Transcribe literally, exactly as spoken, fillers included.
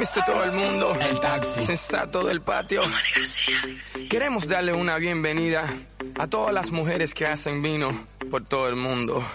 mister Todo el Mundo, El Taxi, Sensato del Patio. Queremos darle una bienvenida a todas las mujeres que hacen vino por todo el mundo.